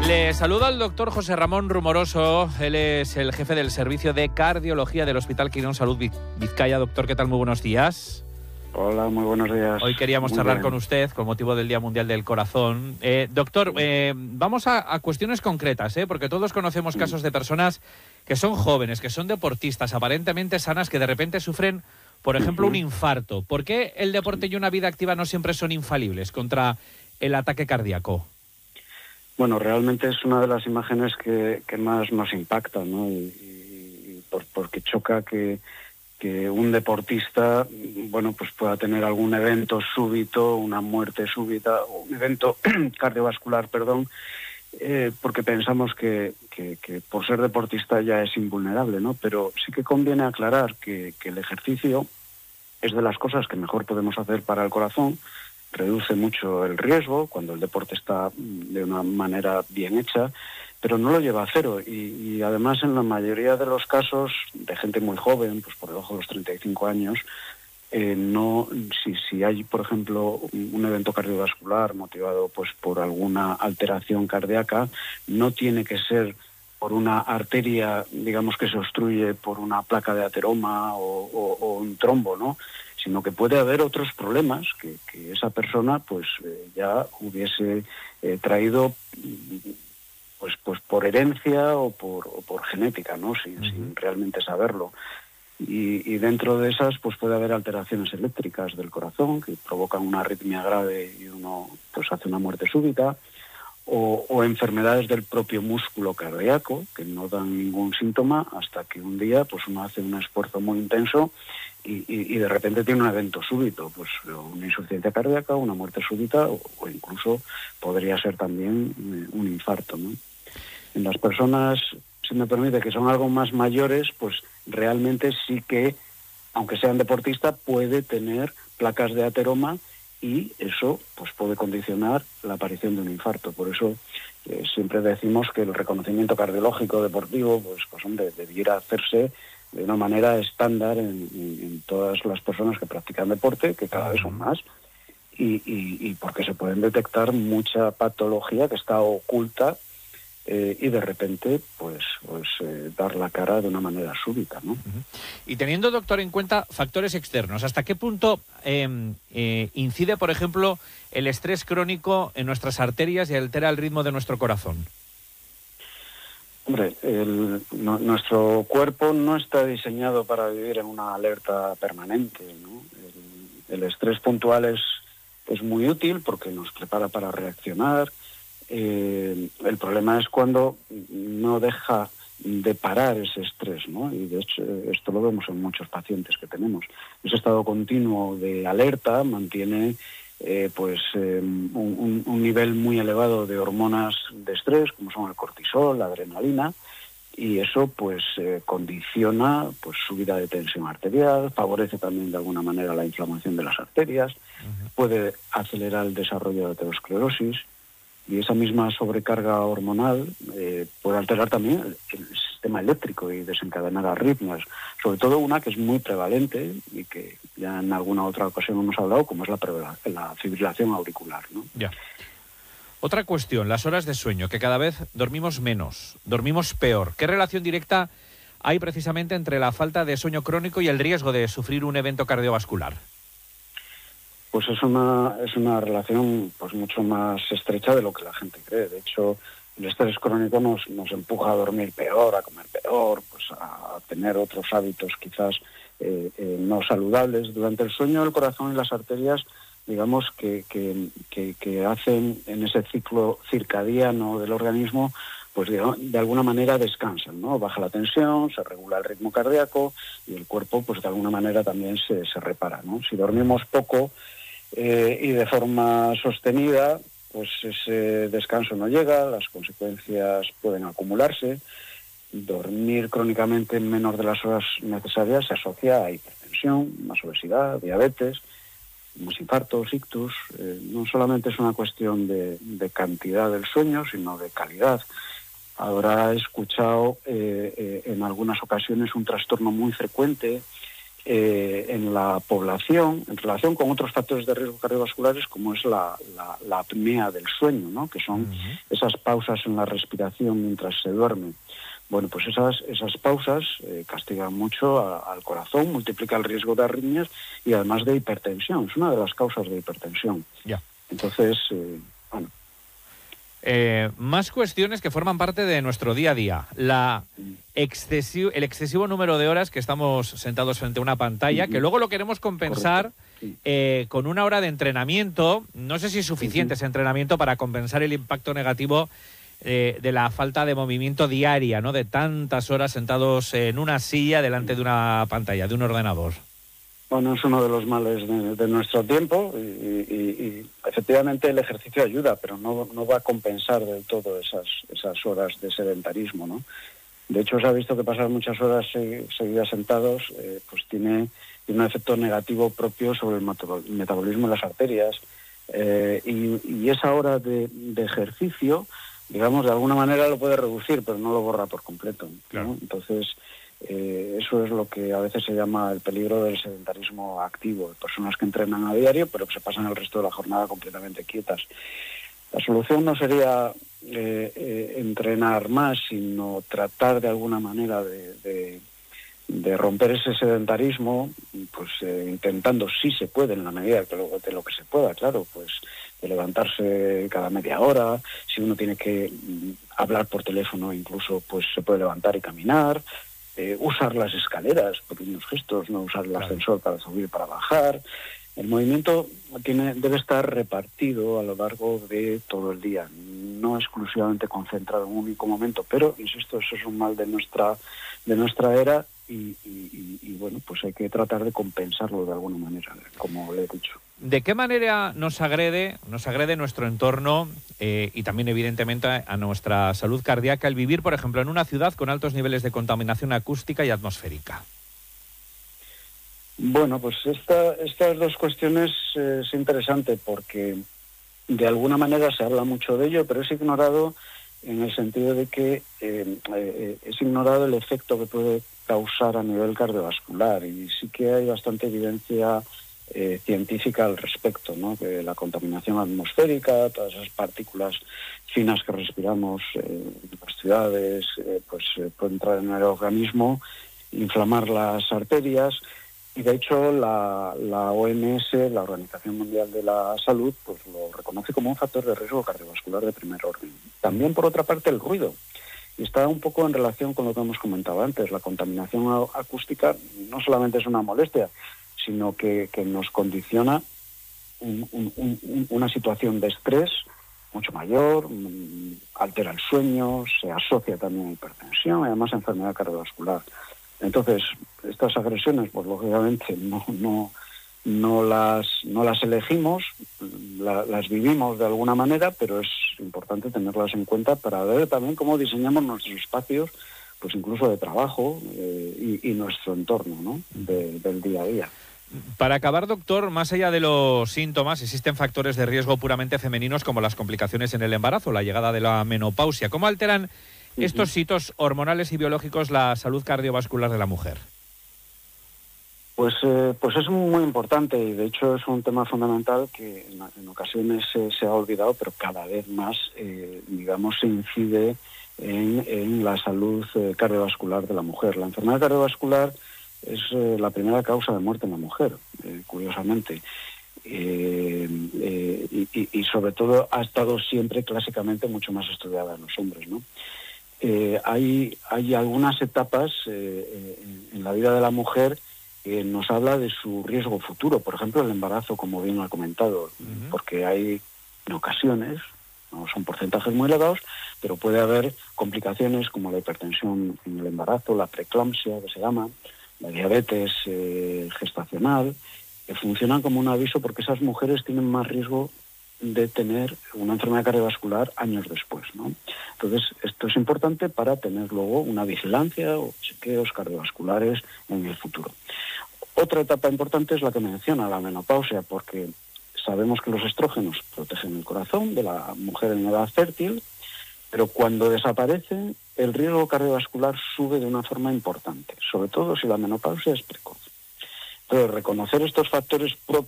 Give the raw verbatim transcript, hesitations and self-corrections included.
Le saluda al doctor José Ramón Rumoroso. Él es el jefe del servicio de cardiología del Hospital Quirón Salud Vizcaya. Doctor, ¿qué tal? Muy buenos días. Hola, muy buenos días. Hoy queríamos muy charlar bien. con usted con motivo del Día Mundial del Corazón. Eh, doctor, eh, vamos a, a cuestiones concretas, ¿eh? porque todos conocemos casos de personas que son jóvenes, que son deportistas, aparentemente sanas, que de repente sufren, por ejemplo, un infarto. ¿Por qué el deporte y una vida activa no siempre son infalibles contra el ataque cardíaco? Bueno, realmente es una de las imágenes que, que más nos impacta, ¿no? Y, y, y por, porque choca que, que un deportista, bueno, pues pueda tener algún evento súbito, una muerte súbita, o un evento cardiovascular, perdón, eh, porque pensamos que, que, que por ser deportista ya es invulnerable, ¿no? Pero sí que conviene aclarar que, que el ejercicio es de las cosas que mejor podemos hacer para el corazón. Reduce mucho el riesgo cuando el deporte está de una manera bien hecha, pero no lo lleva a cero. Y, y además, en la mayoría de los casos de gente muy joven, pues por debajo de los treinta y cinco años, eh, no, si, si hay, por ejemplo, un evento cardiovascular motivado pues por alguna alteración cardíaca, no tiene que ser por una arteria, digamos, que se obstruye por una placa de ateroma o, o, o un trombo, ¿no? Sino que puede haber otros problemas que, que esa persona pues eh, ya hubiese eh, traído pues pues por herencia o por, o por genética, ¿no? Sin, uh-huh. sin realmente saberlo. Y, y dentro de esas pues puede haber alteraciones eléctricas del corazón que provocan una arritmia grave y uno pues hace una muerte súbita, o, o enfermedades del propio músculo cardíaco que no dan ningún síntoma hasta que un día pues uno hace un esfuerzo muy intenso y, y, y de repente tiene un evento súbito, pues una insuficiencia cardíaca, una muerte súbita o, o incluso podría ser también un infarto, ¿no? En las personas, si me permite, que son algo más mayores, pues realmente sí que, aunque sean deportistas, puede tener placas de ateroma y eso pues puede condicionar la aparición de un infarto. Por eso eh, siempre decimos que el reconocimiento cardiológico deportivo pues, pues hombre, debiera hacerse de una manera estándar en, en, en todas las personas que practican deporte, que cada vez son más, y, y, y porque se pueden detectar mucha patología que está oculta eh, y de repente pues, pues eh, dar la cara de una manera súbita, ¿no? Uh-huh. Y teniendo, doctor, en cuenta factores externos, ¿hasta qué punto eh, eh, incide, por ejemplo, el estrés crónico en nuestras arterias y altera el ritmo de nuestro corazón? Hombre, el, no, nuestro cuerpo no está diseñado para vivir en una alerta permanente, ¿no? El, el estrés puntual es, es muy útil porque nos prepara para reaccionar. Eh, el problema es cuando no deja de parar ese estrés, ¿no? Y de hecho esto lo vemos en muchos pacientes que tenemos. Ese estado continuo de alerta mantiene eh, pues eh, un, un nivel muy elevado de hormonas de estrés, como son el cortisol, la adrenalina, y eso pues eh, condiciona pues subida de tensión arterial, favorece también de alguna manera la inflamación de las arterias, uh-huh. puede acelerar el desarrollo de aterosclerosis. Y esa misma sobrecarga hormonal eh, puede alterar también el, el sistema eléctrico y desencadenar arritmias, sobre todo una que es muy prevalente y que ya en alguna otra ocasión hemos hablado, como es la, la fibrilación auricular, ¿no? Ya. Otra cuestión, las horas de sueño, que cada vez dormimos menos, dormimos peor. ¿Qué relación directa hay precisamente entre la falta de sueño crónico y el riesgo de sufrir un evento cardiovascular? Pues es una es una relación pues mucho más estrecha de lo que la gente cree. De hecho, el estrés crónico nos, nos empuja a dormir peor, a comer peor, pues a tener otros hábitos quizás eh, eh, no saludables. Durante el sueño, el corazón y las arterias, digamos, que, que, que, que hacen en ese ciclo circadiano del organismo, pues digamos, de alguna manera descansan, ¿no? Baja la tensión, se regula el ritmo cardíaco y el cuerpo, pues de alguna manera también se, se repara, ¿no? Si dormimos poco, Eh, y de forma sostenida, pues ese descanso no llega, las consecuencias pueden acumularse. Dormir crónicamente en menos de las horas necesarias se asocia a hipertensión, más obesidad, diabetes, más infartos, ictus. Eh, no solamente es una cuestión de, de cantidad del sueño, sino de calidad. Ahora he escuchado eh, eh, en algunas ocasiones un trastorno muy frecuente eh, en la población en relación con otros factores de riesgo cardiovasculares, como es la, la, la apnea del sueño, ¿no? Que son uh-huh. esas pausas en la respiración mientras se duerme. Bueno, pues esas, esas pausas eh, castigan mucho a, al corazón, multiplica el riesgo de arritmias y además de hipertensión. Es una de las causas de hipertensión. Ya. Entonces, eh, bueno. Eh, más cuestiones que forman parte de nuestro día a día. La excesivo, el excesivo número de horas que estamos sentados frente a una pantalla, uh-huh. que luego lo queremos compensar sí. eh, con una hora de entrenamiento. No sé si es suficiente uh-huh. ese entrenamiento para compensar el impacto negativo eh, de la falta de movimiento diaria, ¿no? De tantas horas sentados en una silla delante de una pantalla, de un ordenador. Bueno, es uno de los males de, de nuestro tiempo y, y, y efectivamente el ejercicio ayuda, pero no, no va a compensar del todo esas, esas horas de sedentarismo, ¿no? De hecho, se ha visto que pasar muchas horas seguidas sentados eh, pues tiene, tiene un efecto negativo propio sobre el metabolismo de las arterias eh, y, y esa hora de, de ejercicio, digamos, de alguna manera lo puede reducir, pero no lo borra por completo, ¿no? Claro. Entonces, Eh, eso es lo que a veces se llama el peligro del sedentarismo activo, personas que entrenan a diario pero que se pasan el resto de la jornada completamente quietas. La solución no sería eh, eh, entrenar más, sino tratar de alguna manera de, de, de romper ese sedentarismo, pues eh, intentando, si se puede, en la medida de lo, de lo que se pueda, claro, pues de levantarse cada media hora. Si uno tiene que mm, hablar por teléfono, incluso pues se puede levantar y caminar. Eh, usar las escaleras, pequeños gestos, no usar el claro. ascensor para subir, para bajar. El movimiento tiene, debe estar repartido a lo largo de todo el día, no exclusivamente concentrado en un único momento, pero, insisto, eso es un mal de nuestra, de nuestra era y, y, y, y, bueno, pues hay que tratar de compensarlo de alguna manera, como le he dicho. ¿De qué manera nos agrede, nos agrede nuestro entorno eh, y también, evidentemente, a nuestra salud cardíaca el vivir, por ejemplo, en una ciudad con altos niveles de contaminación acústica y atmosférica? Bueno, pues esta, estas dos cuestiones eh, es interesante porque de alguna manera se habla mucho de ello, pero es ignorado en el sentido de que eh, eh, es ignorado el efecto que puede causar a nivel cardiovascular y sí que hay bastante evidencia Eh, científica al respecto, ¿no? Que la contaminación atmosférica, todas esas partículas finas que respiramos eh, en las ciudades, eh, pues eh, pueden entrar en el organismo, inflamar las arterias y de hecho la, la O M S, la Organización Mundial de la Salud, pues lo reconoce como un factor de riesgo cardiovascular de primer orden. También, por otra parte, el ruido. Y está un poco en relación con lo que hemos comentado antes. La contaminación acústica no solamente es una molestia, sino que, que nos condiciona un, un, un, una situación de estrés mucho mayor, altera el sueño, se asocia también a hipertensión y además a enfermedad cardiovascular. Entonces, estas agresiones, pues lógicamente no, no, no, las, no las elegimos, la, las vivimos de alguna manera, pero es importante tenerlas en cuenta para ver también cómo diseñamos nuestros espacios, pues incluso de trabajo eh, y, y nuestro entorno, ¿no? de, del día a día. Para acabar, doctor, más allá de los síntomas, existen factores de riesgo puramente femeninos como las complicaciones en el embarazo, la llegada de la menopausia. ¿Cómo alteran uh-huh. estos hitos hormonales y biológicos la salud cardiovascular de la mujer? Pues, eh, pues es muy importante y de hecho es un tema fundamental que en, en ocasiones se, se ha olvidado, pero cada vez más, eh, digamos, se incide en, en la salud eh, cardiovascular de la mujer. La enfermedad cardiovascular es eh, la primera causa de muerte en la mujer, eh, curiosamente. Eh, eh, y, y sobre todo ha estado siempre clásicamente mucho más estudiada en los hombres, ¿no? Eh, hay, hay algunas etapas eh, en, en la vida de la mujer que nos habla de su riesgo futuro, por ejemplo el embarazo, como bien ha comentado, uh-huh. porque hay en ocasiones, no son porcentajes muy elevados, pero puede haber complicaciones como la hipertensión en el embarazo, la preeclampsia, que se llama, la diabetes eh, gestacional, que funcionan como un aviso porque esas mujeres tienen más riesgo de tener una enfermedad cardiovascular años después, ¿no? Entonces, esto es importante para tener luego una vigilancia o chequeos cardiovasculares en el futuro. Otra etapa importante es la que menciona, la menopausia, porque sabemos que los estrógenos protegen el corazón de la mujer en edad fértil, pero cuando desaparecen, el riesgo cardiovascular sube de una forma importante, sobre todo si la menopausia es precoz. Entonces, reconocer estos factores propios